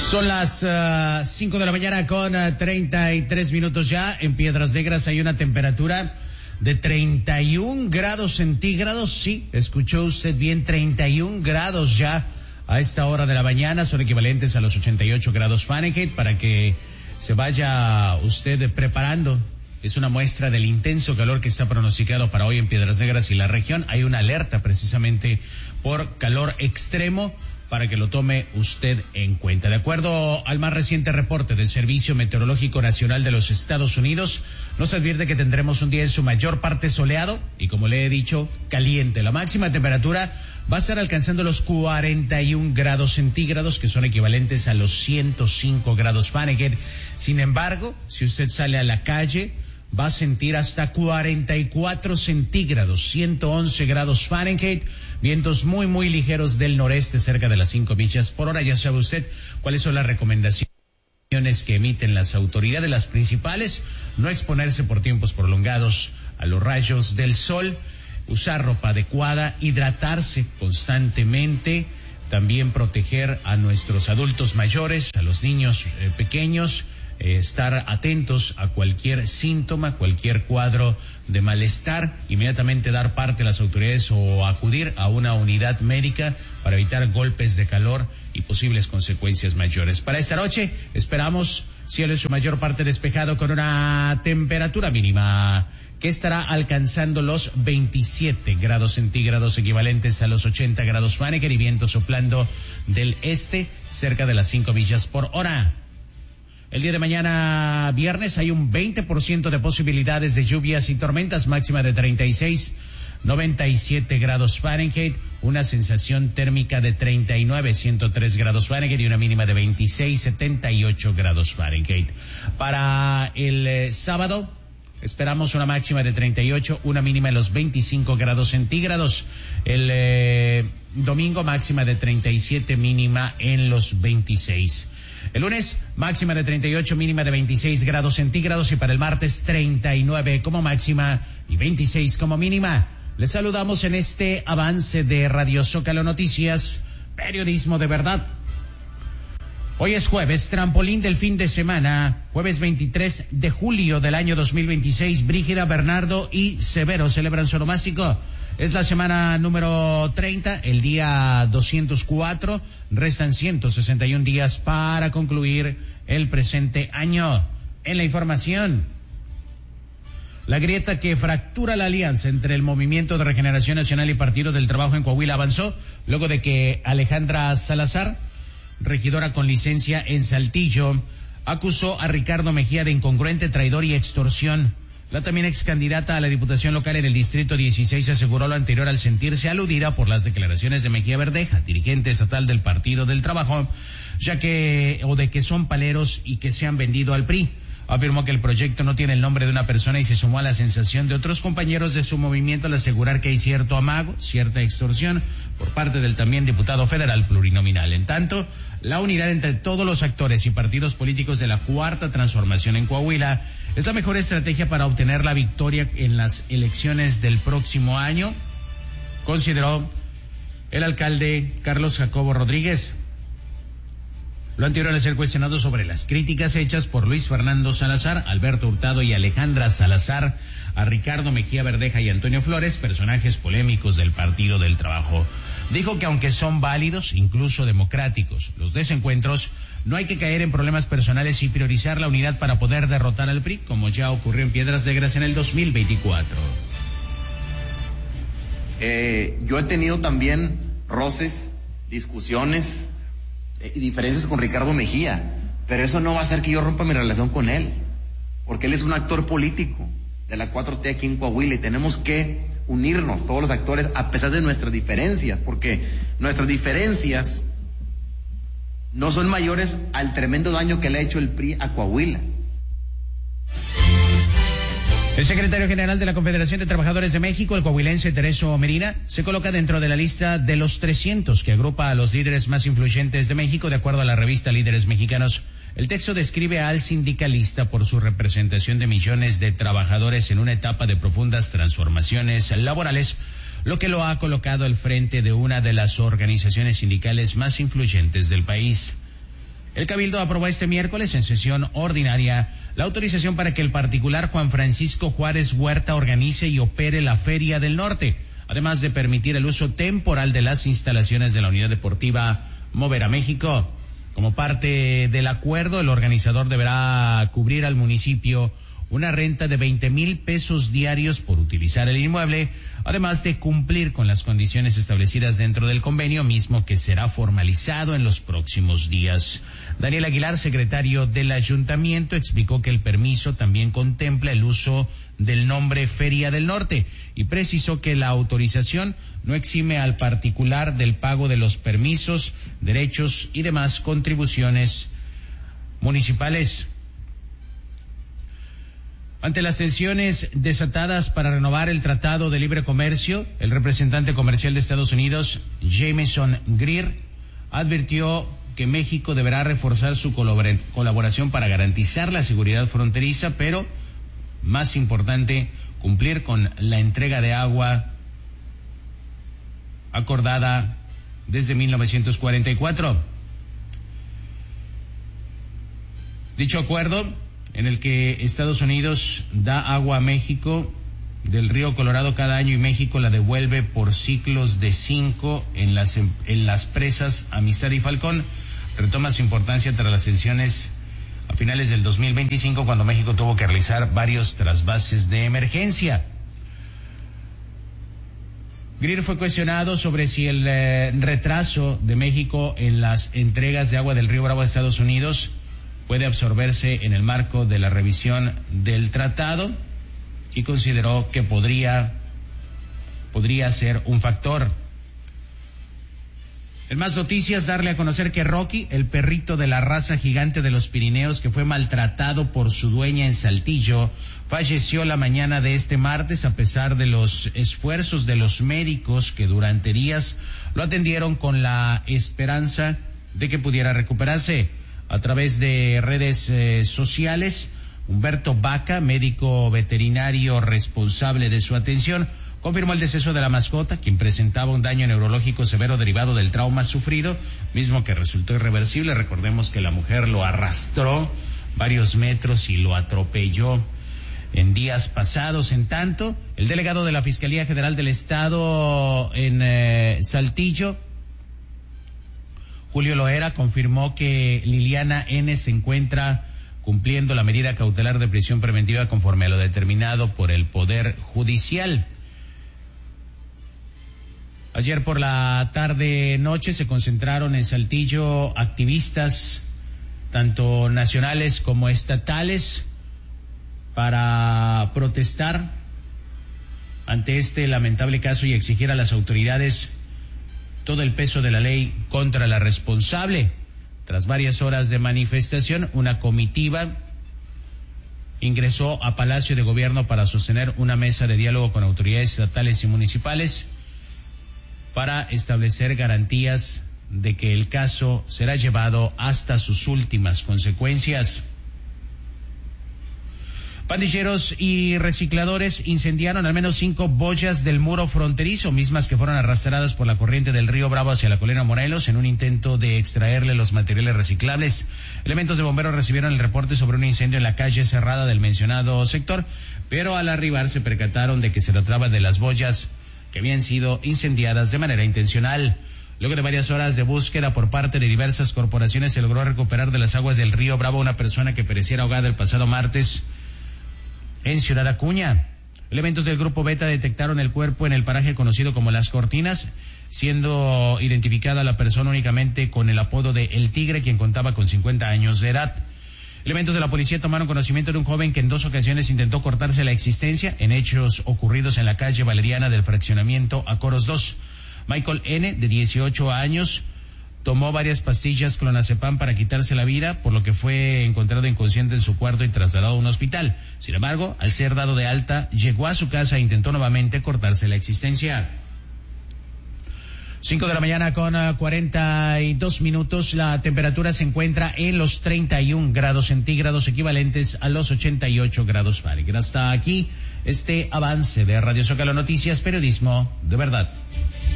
Son las 5 de la mañana con 33 minutos ya. En Piedras Negras hay una temperatura de 31 grados centígrados. Sí, escuchó usted bien, 31 grados ya a esta hora de la mañana. Son equivalentes a los 88 grados Fahrenheit para que se vaya usted preparando. Es una muestra del intenso calor que está pronosticado para hoy en Piedras Negras y la región. Hay una alerta precisamente por calor extremo para que lo tome usted en cuenta. De acuerdo al más reciente reporte del Servicio Meteorológico Nacional de los Estados Unidos, nos advierte que tendremos un día en su mayor parte soleado y, como le he dicho, caliente. La máxima temperatura va a estar alcanzando los 41 grados centígrados, que son equivalentes a los 105 grados Fahrenheit. Sin embargo, si usted sale a la calle, va a sentir hasta 44 centígrados, 111 grados Fahrenheit, vientos muy, muy ligeros del noreste, cerca de las 5 millas por hora. Ya sabe usted cuáles son las recomendaciones que emiten las autoridades, las principales: no exponerse por tiempos prolongados a los rayos del sol, usar ropa adecuada, hidratarse constantemente, también proteger a nuestros adultos mayores, a los niños pequeños, estar atentos a cualquier síntoma, cualquier cuadro de malestar, inmediatamente dar parte a las autoridades o acudir a una unidad médica para evitar golpes de calor y posibles consecuencias mayores. Para esta noche esperamos cielo en su mayor parte despejado con una temperatura mínima que estará alcanzando los 27 grados centígrados, equivalentes a los 80 grados Fahrenheit, y viento soplando del este cerca de las 5 millas por hora. El día de mañana, viernes, hay un 20% de posibilidades de lluvias y tormentas, máxima de 36, 97 grados Fahrenheit, una sensación térmica de 39, 103 grados Fahrenheit y una mínima de 26, 78 grados Fahrenheit. Para el sábado, esperamos una máxima de 38, una mínima de los 25 grados centígrados. El domingo, máxima de 37, mínima en los 26. El lunes, máxima de 38, mínima de 26 grados centígrados, y para el martes 39 como máxima y 26 como mínima. Les saludamos en este avance de Radio Zócalo Noticias, periodismo de verdad. Hoy es jueves, trampolín del fin de semana, jueves 23 de julio del año 2026. Brígida, Bernardo y Severo celebran su onomástico. Es la semana número 30, el día 204. Restan 161 días para concluir el presente año. En la información, la grieta que fractura la alianza entre el Movimiento de Regeneración Nacional y Partido del Trabajo en Coahuila avanzó luego de que Alejandra Salazar, regidora con licencia en Saltillo, acusó a Ricardo Mejía de incongruente, traidor y extorsión. La también ex candidata a la Diputación Local en el Distrito 16 aseguró lo anterior al sentirse aludida por las declaraciones de Mejía Verdeja, dirigente estatal del Partido del Trabajo, de que son paleros y que se han vendido al PRI. Afirmó que el proyecto no tiene el nombre de una persona y se sumó a la sensación de otros compañeros de su movimiento al asegurar que hay cierto amago, cierta extorsión por parte del también diputado federal plurinominal. En tanto, la unidad entre todos los actores y partidos políticos de la Cuarta Transformación en Coahuila es la mejor estrategia para obtener la victoria en las elecciones del próximo año, consideró el alcalde Carlos Jacobo Rodríguez. Lo anterior al ser cuestionado sobre las críticas hechas por Luis Fernando Salazar, Alberto Hurtado y Alejandra Salazar a Ricardo Mejía Verdeja y Antonio Flores, personajes polémicos del Partido del Trabajo. Dijo que aunque son válidos, incluso democráticos, los desencuentros, no hay que caer en problemas personales y priorizar la unidad para poder derrotar al PRI, como ya ocurrió en Piedras Negras en el 2024. Yo he tenido también roces, discusiones y diferencias con Ricardo Mejía, pero eso no va a hacer que yo rompa mi relación con él, porque él es un actor político de la 4T aquí en Coahuila y tenemos que unirnos todos los actores a pesar de nuestras diferencias, porque nuestras diferencias no son mayores al tremendo daño que le ha hecho el PRI a Coahuila. El secretario general de la Confederación de Trabajadores de México, el coahuilense Tereso Medina, se coloca dentro de la lista de los 300 que agrupa a los líderes más influyentes de México, de acuerdo a la revista Líderes Mexicanos. El texto describe al sindicalista por su representación de millones de trabajadores en una etapa de profundas transformaciones laborales, lo que lo ha colocado al frente de una de las organizaciones sindicales más influyentes del país. El Cabildo aprobó este miércoles en sesión ordinaria la autorización para que el particular Juan Francisco Juárez Huerta organice y opere la Feria del Norte, además de permitir el uso temporal de las instalaciones de la Unidad Deportiva Mover a México. Como parte del acuerdo, el organizador deberá cubrir al municipio una renta de 20,000 pesos diarios por utilizar el inmueble, además de cumplir con las condiciones establecidas dentro del convenio mismo, que será formalizado en los próximos días. Daniel Aguilar, secretario del ayuntamiento, explicó que el permiso también contempla el uso del nombre Feria del Norte y precisó que la autorización no exime al particular del pago de los permisos, derechos y demás contribuciones municipales. Ante las tensiones desatadas para renovar el Tratado de Libre Comercio, el representante comercial de Estados Unidos, Jameson Greer, advirtió que México deberá reforzar su colaboración para garantizar la seguridad fronteriza, pero, más importante, cumplir con la entrega de agua acordada desde 1944. Dicho acuerdo, en el que Estados Unidos da agua a México del río Colorado cada año y México la devuelve por ciclos de 5 en las presas Amistad y Falcón, retoma su importancia tras las tensiones a finales del 2025, cuando México tuvo que realizar varios trasvases de emergencia. Greer fue cuestionado sobre si el retraso de México en las entregas de agua del río Bravo a Estados Unidos puede absorberse en el marco de la revisión del tratado, y consideró que podría ser un factor. En más noticias, darle a conocer que Rocky, el perrito de la raza gigante de los Pirineos que fue maltratado por su dueña en Saltillo, falleció la mañana de este martes a pesar de los esfuerzos de los médicos que durante días lo atendieron con la esperanza de que pudiera recuperarse. A través de redes sociales, Humberto Vaca, médico veterinario responsable de su atención, confirmó el deceso de la mascota, quien presentaba un daño neurológico severo derivado del trauma sufrido, mismo que resultó irreversible. Recordemos que la mujer lo arrastró varios metros y lo atropelló en días pasados. En tanto, el delegado de la Fiscalía General del Estado en Saltillo, Julio Loera, confirmó que Liliana N. se encuentra cumpliendo la medida cautelar de prisión preventiva conforme a lo determinado por el Poder Judicial. Ayer por la tarde-noche se concentraron en Saltillo activistas, tanto nacionales como estatales, para protestar ante este lamentable caso y exigir a las autoridades todo el peso de la ley contra la responsable. Tras varias horas de manifestación, una comitiva ingresó a Palacio de Gobierno para sostener una mesa de diálogo con autoridades estatales y municipales para establecer garantías de que el caso será llevado hasta sus últimas consecuencias. Pandilleros y recicladores incendiaron al menos 5 boyas del muro fronterizo, mismas que fueron arrastradas por la corriente del río Bravo hacia la Colina Morelos en un intento de extraerle los materiales reciclables. Elementos de bomberos recibieron el reporte sobre un incendio en la calle cerrada del mencionado sector, pero al arribar se percataron de que se trataba de las boyas que habían sido incendiadas de manera intencional. Luego de varias horas de búsqueda por parte de diversas corporaciones, se logró recuperar de las aguas del río Bravo una persona que pereciera ahogada el pasado martes en Ciudad Acuña. Elementos del Grupo Beta detectaron el cuerpo en el paraje conocido como Las Cortinas, siendo identificada la persona únicamente con el apodo de El Tigre, quien contaba con 50 años de edad. Elementos de la policía tomaron conocimiento de un joven que en 2 ocasiones intentó cortarse la existencia en hechos ocurridos en la calle Valeriana del fraccionamiento Acoros 2. Michael N., de 18 años, tomó varias pastillas clonazepam para quitarse la vida, por lo que fue encontrado inconsciente en su cuarto y trasladado a un hospital. Sin embargo, al ser dado de alta, llegó a su casa e intentó nuevamente cortarse la existencia. 5 de la mañana con 42 minutos. La temperatura se encuentra en los 31 grados centígrados, equivalentes a los 88 grados Fahrenheit. Hasta aquí este avance de Radio Zócalo Noticias, periodismo de verdad.